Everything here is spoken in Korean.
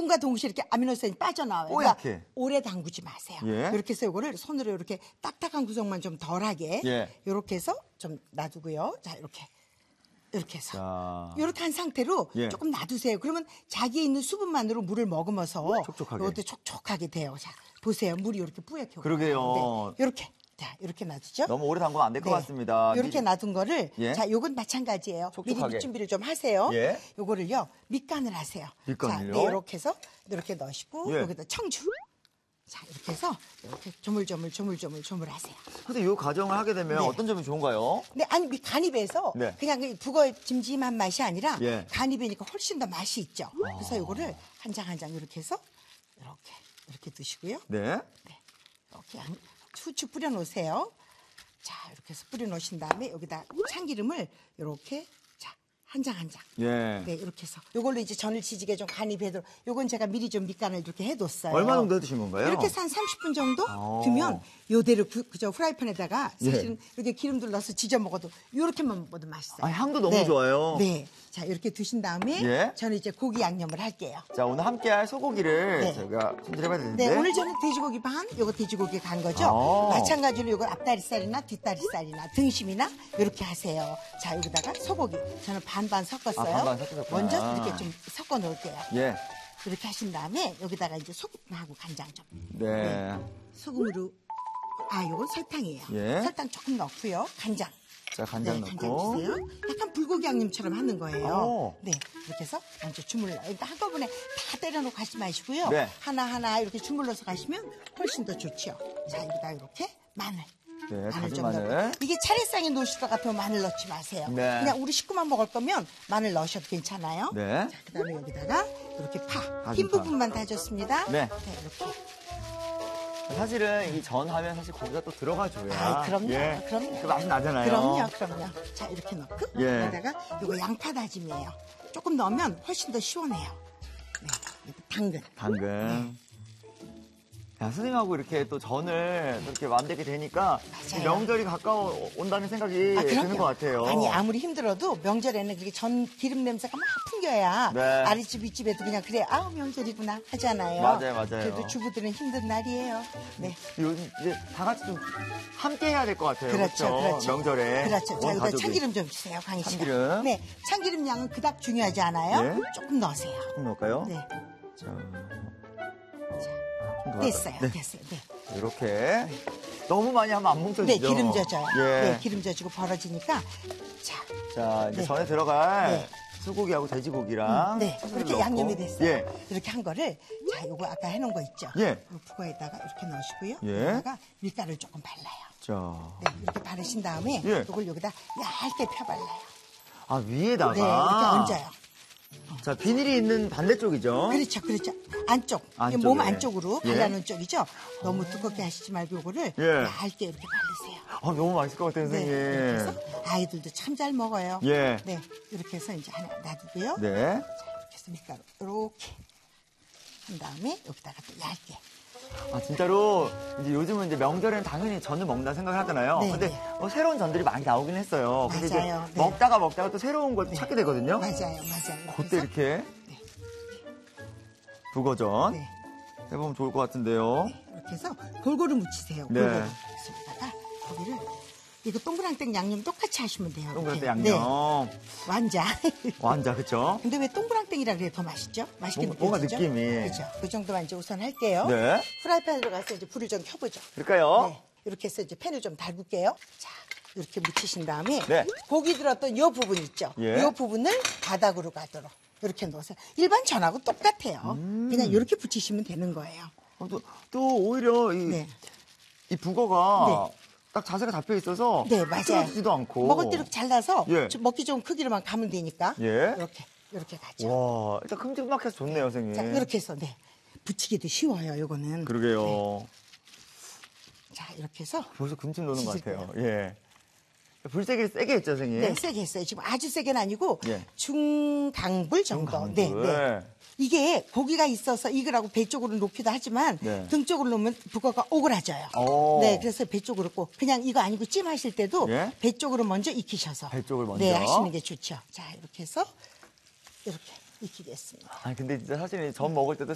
삶과 동시에 이렇게 아미노산이 빠져나와요. 뽀얗게. 그러니까 오래 담그지 마세요. 예. 이렇게 해서 이거를 손으로 이렇게 딱딱한 구석만 좀 덜하게 예. 이렇게 해서 좀 놔두고요. 자, 이렇게 해서 자. 이렇게 한 상태로 예. 조금 놔두세요. 그러면 자기에 있는 수분만으로 물을 머금어서 촉촉하게. 이것도 촉촉하게 돼요. 자, 보세요. 물이 이렇게 뿌옇게 그러게요. 올라가요. 네, 이렇게. 자, 이렇게 놔두죠. 너무 오래 담그면 안 될 것 같습니다. 이렇게 놔둔 거를 예. 자, 요건 마찬가지예요. 미리 촉촉하게. 밑 준비를 좀 하세요. 예. 요거를요. 밑간을 하세요. 밑간을요? 자, 네, 이렇게 해서 이렇게 넣으시고 예. 여기다 청주. 자, 이렇게 해서 이렇게 조물조물 하세요. 근데 이 과정을 하게 되면 네. 어떤 점이 좋은가요? 근데 아니 간이 배서 네. 그냥 그 북어 짐짐한 맛이 아니라 예. 간이 배니까 훨씬 더 맛이 있죠. 그래서 요거를 한 장 한 장 이렇게 해서 이렇게 드시고요. 네. 네. 이렇게 후추 뿌려 놓으세요. 자, 이렇게 해서 뿌려 놓으신 다음에 여기다 참기름을 이렇게 자, 한 장 한 장. 예. 네, 이렇게 해서 요걸로 이제 전을 지지게 좀 간이 배도록 요건 제가 미리 좀 밑간을 이렇게 해뒀어요. 얼마 정도 해두신 건가요? 이렇게 해서 한 30분 정도 오. 두면 요대로 그저 프라이팬에다가 예. 사실은 이렇게 기름 둘러서 지져 먹어도 요렇게만 먹어도 맛있어요. 아, 향도 너무 좋아요. 네. 자, 이렇게 두신 다음에 예. 저는 이제 고기 양념을 할게요. 자, 오늘 함께할 소고기를 네. 제가 손질해봐야 되는데. 네, 오늘 저는 돼지고기 반, 요거 돼지고기 간 거죠. 아. 마찬가지로 요거 앞다리살이나 뒷다리살이나 등심이나 이렇게 하세요. 자, 여기다가 소고기. 저는 반반 섞었어요. 아, 반반 섞으셨구나. 먼저 이렇게 좀 섞어 놓을게요. 예. 이렇게 하신 다음에 여기다가 이제 소금하고 간장 좀. 네. 소금으로. 요건 설탕이에요. 예. 설탕 조금 넣고요. 간장. 자, 간장 간장 넣고. 주세요. 약간 불고기 양념처럼 하는 거예요. 오. 네, 이렇게 해서 먼저 주물러. 일단 한꺼번에 다 때려놓고 하지 마시고요. 네. 하나하나 이렇게 주물러서 가시면 훨씬 더 좋죠. 자, 여기다 이렇게 마늘. 네, 다진 좀 마늘. 넣고. 이게 차례상에 놓으실 것 같으면 마늘 넣지 마세요. 네. 그냥 우리 식구만 먹을 거면 마늘 넣으셔도 괜찮아요. 네. 자, 그다음에 여기다가 이렇게 다진 흰 파. 부분만 다졌습니다. 네. 이렇게. 사실은 이 전 하면 사실 고기가 또 들어가줘야. 그럼요. 예. 그럼요. 그 맛이 나잖아요. 그럼요. 자, 이렇게 넣고 예. 여기다가 이거 양파 다짐이에요. 조금 넣으면 훨씬 더 시원해요. 네, 이거 당근. 당근. 야, 선생님하고 이렇게 또 전을 이렇게 만들게 되니까 맞아요. 명절이 가까워 온다는 생각이 그럼요. 드는 것 같아요. 아니, 아무리 힘들어도 명절에는 그렇게 전 기름 냄새가 막 풍겨야 네. 아랫집 윗집에도 그냥 그래, 명절이구나 하잖아요. 맞아요. 그래도 주부들은 힘든 날이에요. 네. 요즘 이제 다 같이 좀 함께 해야 될 것 같아요. 그렇죠. 명절에. 그렇죠. 온 자, 여기다 가족이. 참기름 좀 주세요, 광희 씨가. 참기름. 네. 참기름 양은 그닥 중요하지 않아요. 예. 조금 넣으세요. 조금 넣을까요? 네. 자, 좀 더 됐어요. 할까요? 네. 됐어요. 네. 이렇게. 너무 많이 하면 안 뭉쳐지죠? 네, 기름 져져요. 예. 네, 기름 져지고 벌어지니까. 자, 자, 이제 네. 전에 들어갈 네. 소고기하고 돼지고기랑 네, 채소를 그렇게 넣고. 양념이 됐어요. 예. 이렇게 한 거를 자, 요거 아까 해놓은 거 있죠. 예. 요 북어에다가 이렇게 넣으시고요. 예. 여기다가 밀가루를 조금 발라요. 자. 네, 이렇게 바르신 다음에 예. 요걸 여기다 얇게 펴발라요. 아, 위에다가. 네, 이렇게 얹어요. 자, 비닐이 있는 반대쪽이죠? 그렇죠. 안쪽, 안쪽에. 몸 안쪽으로 예. 발라놓은 쪽이죠. 너무 두껍게 하시지 말고 요거를 예. 얇게 이렇게 바르세요. 아, 너무 맛있을 것 같아요, 네, 선생님. 이렇게 해서 아이들도 참 잘 먹어요. 예. 네, 이렇게 해서 이제 하나 놔두고요. 네. 자, 이렇게 해서 밀가루 이렇게 한 다음에 여기다가 또 얇게. 아, 진짜로, 이제 요즘은 이제 명절에는 당연히 전을 먹는다 생각을 하잖아요. 네, 근데 네. 새로운 전들이 많이 나오긴 했어요. 근데 이제 맞아요. 네. 먹다가 또 새로운 걸 찾게 되거든요. 맞아요. 그때 이렇게 네. 북어전 네. 해보면 좋을 것 같은데요. 이렇게 해서 골고루 묻히세요. 네. 골고루. 그래서 여기다가 고기를 이거 동그랑땡 양념 똑같이 하시면 돼요. 동그랗게 이렇게. 양념. 네. 완자. 완자, 그쵸? 근데 왜 동그랑땡이라 그래야 더 맛있죠? 맛있게 뭔가 느껴지죠? 느낌이. 그렇죠. 그 정도만 이제 우선 할게요. 네. 프라이팬으로 가서 이제 불을 좀 켜보죠. 그럴까요? 네. 이렇게 해서 이제 팬을 좀 달굴게요. 자, 이렇게 묻히신 다음에 네. 고기 들었던 이 부분 있죠? 예. 이 부분을 바닥으로 가도록 이렇게 넣으세요. 일반 전하고 똑같아요. 그냥 이렇게 붙이시면 되는 거예요. 또 오히려 네. 이 북어가 네. 딱 자세가 잡혀 있어서 네, 맞아요. 쓰러지지도 않고 먹을 때 이렇게 잘라서 예. 좀 먹기 좋은 크기로만 가면 되니까 예. 이렇게 가죠. 와, 일단 큼직큼하게 해서 좋네요, 선생님. 자, 이렇게 해서 네. 붙이기도 쉬워요, 요거는. 그러게요. 자, 이렇게 해서 벌써 금침 도는 것 찢을 같아요. 예. 불세게 세게 했죠, 선생님? 네, 세게 했어요. 지금 아주 세게는 아니고 예. 중강불 정도. 중강불. 네, 네. 이게 고기가 있어서 익으라고 배 쪽으로 놓기도 하지만 네. 등 쪽으로 놓으면 북어가 오그라져요. 오. 네, 그래서 배 쪽으로 꼭 그냥 이거 아니고 찜하실 때도 예? 배 쪽으로 먼저 익히셔서 배 쪽을 먼저. 네, 하시는 게 좋죠. 자, 이렇게 해서 이렇게 익히겠습니다. 아니, 근데 진짜 사실 전 먹을 때도